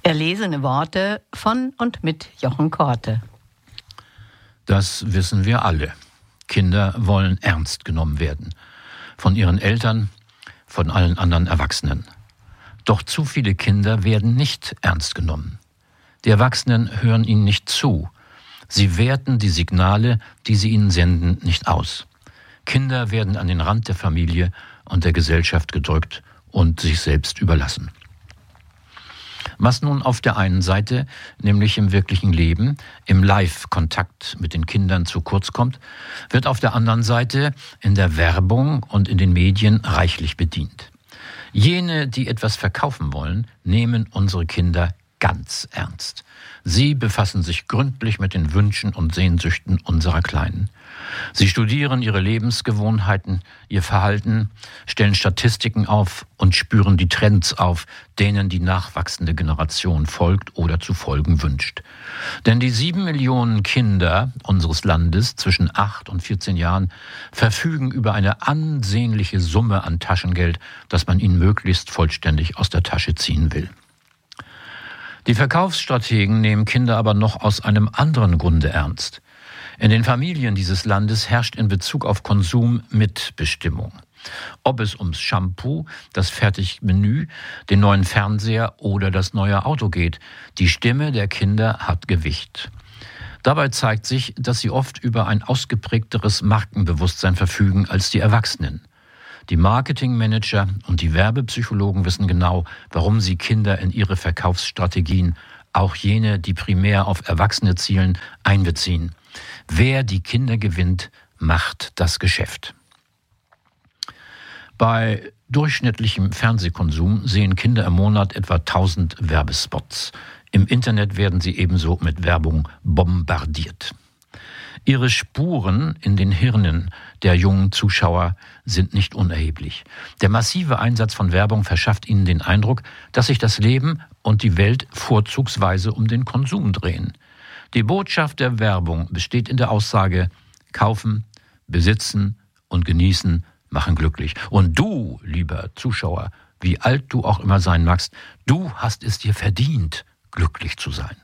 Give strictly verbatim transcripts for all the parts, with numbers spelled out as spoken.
Erlesene Worte von und mit Jochen Korte. Das wissen wir alle. Kinder wollen ernst genommen werden. Von ihren Eltern, von allen anderen Erwachsenen. Doch zu viele Kinder werden nicht ernst genommen. Die Erwachsenen hören ihnen nicht zu. Sie werten die Signale, die sie ihnen senden, nicht aus. Kinder werden an den Rand der Familie und der Gesellschaft gedrückt und sich selbst überlassen. Was nun auf der einen Seite, nämlich im wirklichen Leben, im Live-Kontakt mit den Kindern zu kurz kommt, wird auf der anderen Seite in der Werbung und in den Medien reichlich bedient. Jene, die etwas verkaufen wollen, nehmen unsere Kinder ganz ernst. Sie befassen sich gründlich mit den Wünschen und Sehnsüchten unserer Kleinen. Sie studieren ihre Lebensgewohnheiten, ihr Verhalten, stellen Statistiken auf und spüren die Trends auf, denen die nachwachsende Generation folgt oder zu folgen wünscht. Denn die sieben Millionen Kinder unseres Landes zwischen acht und vierzehn Jahren verfügen über eine ansehnliche Summe an Taschengeld, das man ihnen möglichst vollständig aus der Tasche ziehen will. Die Verkaufsstrategen nehmen Kinder aber noch aus einem anderen Grunde ernst. In den Familien dieses Landes herrscht in Bezug auf Konsum Mitbestimmung. Ob es ums Shampoo, das Fertigmenü, den neuen Fernseher oder das neue Auto geht, die Stimme der Kinder hat Gewicht. Dabei zeigt sich, dass sie oft über ein ausgeprägteres Markenbewusstsein verfügen als die Erwachsenen. Die Marketingmanager und die Werbepsychologen wissen genau, warum sie Kinder in ihre Verkaufsstrategien, auch jene, die primär auf Erwachsene zielen, einbeziehen. Wer die Kinder gewinnt, macht das Geschäft. Bei durchschnittlichem Fernsehkonsum sehen Kinder im Monat etwa tausend Werbespots. Im Internet werden sie ebenso mit Werbung bombardiert. Ihre Spuren in den Hirnen der jungen Zuschauer sind nicht unerheblich. Der massive Einsatz von Werbung verschafft ihnen den Eindruck, dass sich das Leben und die Welt vorzugsweise um den Konsum drehen. Die Botschaft der Werbung besteht in der Aussage: Kaufen, besitzen und genießen machen glücklich. Und du, lieber Zuschauer, wie alt du auch immer sein magst, du hast es dir verdient, glücklich zu sein.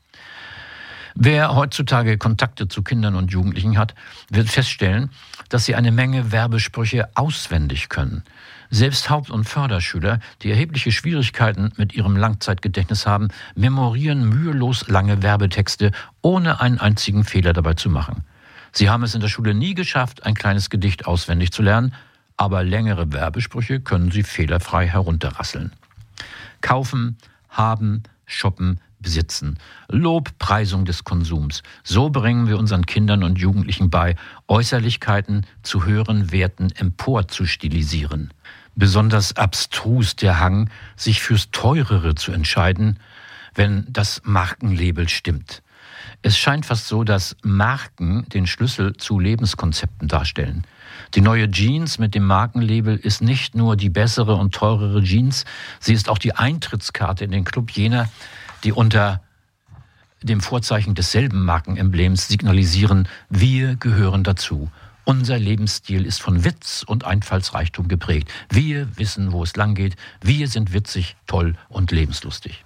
Wer heutzutage Kontakte zu Kindern und Jugendlichen hat, wird feststellen, dass sie eine Menge Werbesprüche auswendig können. Selbst Haupt- und Förderschüler, die erhebliche Schwierigkeiten mit ihrem Langzeitgedächtnis haben, memorieren mühelos lange Werbetexte, ohne einen einzigen Fehler dabei zu machen. Sie haben es in der Schule nie geschafft, ein kleines Gedicht auswendig zu lernen, aber längere Werbesprüche können sie fehlerfrei herunterrasseln. Kaufen, haben, shoppen, besitzen. Lobpreisung des Konsums. So bringen wir unseren Kindern und Jugendlichen bei, Äußerlichkeiten zu höheren Werten emporzustilisieren. Besonders abstrus der Hang, sich fürs Teurere zu entscheiden, wenn das Markenlabel stimmt. Es scheint fast so, dass Marken den Schlüssel zu Lebenskonzepten darstellen. Die neue Jeans mit dem Markenlabel ist nicht nur die bessere und teurere Jeans, sie ist auch die Eintrittskarte in den Club jener, die unter dem Vorzeichen desselben Markenemblems signalisieren: Wir gehören dazu. Unser Lebensstil ist von Witz und Einfallsreichtum geprägt. Wir wissen, wo es lang geht. Wir sind witzig, toll und lebenslustig.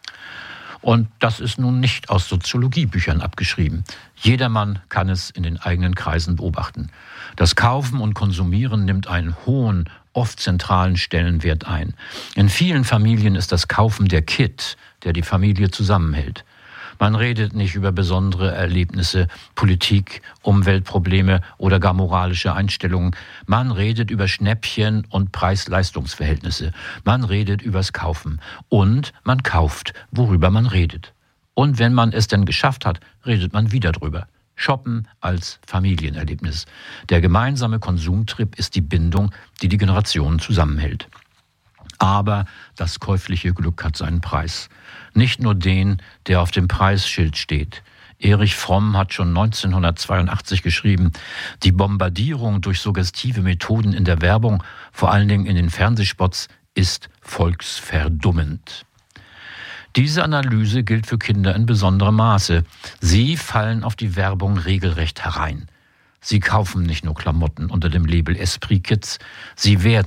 Und das ist nun nicht aus Soziologiebüchern abgeschrieben. Jedermann kann es in den eigenen Kreisen beobachten. Das Kaufen und Konsumieren nimmt einen hohen, oft zentralen Stellenwert ein. In vielen Familien ist das Kaufen der Kitt, der die Familie zusammenhält. Man redet nicht über besondere Erlebnisse, Politik, Umweltprobleme oder gar moralische Einstellungen. Man redet über Schnäppchen und Preis-Leistungs-Verhältnisse. Man redet übers Kaufen. Und man kauft, worüber man redet. Und wenn man es denn geschafft hat, redet man wieder drüber. Shoppen als Familienerlebnis. Der gemeinsame Konsumtrip ist die Bindung, die die Generationen zusammenhält. Aber das käufliche Glück hat seinen Preis. Nicht nur den, der auf dem Preisschild steht. Erich Fromm hat schon neunzehnhundertzweiundachtzig geschrieben, die Bombardierung durch suggestive Methoden in der Werbung, vor allen Dingen in den Fernsehspots, ist volksverdummend. Diese Analyse gilt für Kinder in besonderem Maße. Sie fallen auf die Werbung regelrecht herein. Sie kaufen nicht nur Klamotten unter dem Label Esprit Kids, sie werden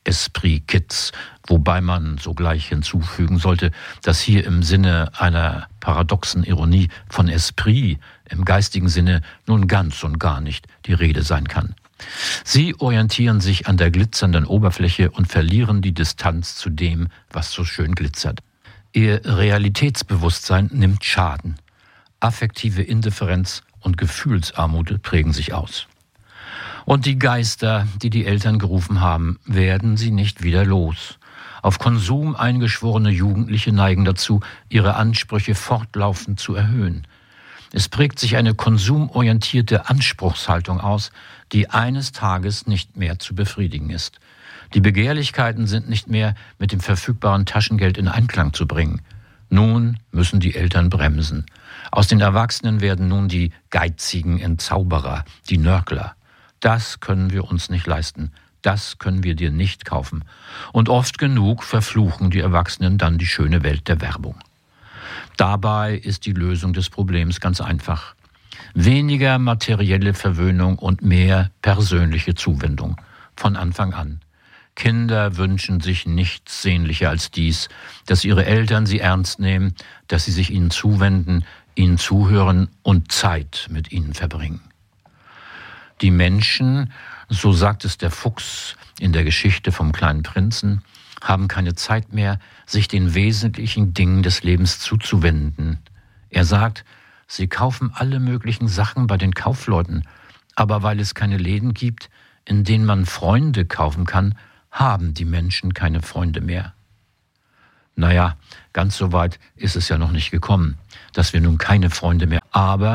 Esprit Kids, wobei man sogleich hinzufügen sollte, dass hier im Sinne einer paradoxen Ironie von Esprit im geistigen Sinne nun ganz und gar nicht die Rede sein kann. Sie orientieren sich an der glitzernden Oberfläche und verlieren die Distanz zu dem, was so schön glitzert. Ihr Realitätsbewusstsein nimmt Schaden. Affektive Indifferenz und Gefühlsarmut prägen sich aus. Und die Geister, die die Eltern gerufen haben, werden sie nicht wieder los. Auf Konsum eingeschworene Jugendliche neigen dazu, ihre Ansprüche fortlaufend zu erhöhen. Es prägt sich eine konsumorientierte Anspruchshaltung aus, die eines Tages nicht mehr zu befriedigen ist. Die Begehrlichkeiten sind nicht mehr mit dem verfügbaren Taschengeld in Einklang zu bringen. Nun müssen die Eltern bremsen. Aus den Erwachsenen werden nun die geizigen Entzauberer, die Nörgler. Das können wir uns nicht leisten. Das können wir dir nicht kaufen. Und oft genug verfluchen die Erwachsenen dann die schöne Welt der Werbung. Dabei ist die Lösung des Problems ganz einfach. Weniger materielle Verwöhnung und mehr persönliche Zuwendung. Von Anfang an. Kinder wünschen sich nichts sehnlicher als dies, dass ihre Eltern sie ernst nehmen, dass sie sich ihnen zuwenden, ihnen zuhören und Zeit mit ihnen verbringen. Die Menschen, so sagt es der Fuchs in der Geschichte vom kleinen Prinzen, haben keine Zeit mehr, sich den wesentlichen Dingen des Lebens zuzuwenden. Er sagt, sie kaufen alle möglichen Sachen bei den Kaufleuten, aber weil es keine Läden gibt, in denen man Freunde kaufen kann, haben die Menschen keine Freunde mehr. Naja, ganz so weit ist es ja noch nicht gekommen, dass wir nun keine Freunde mehr haben. Aber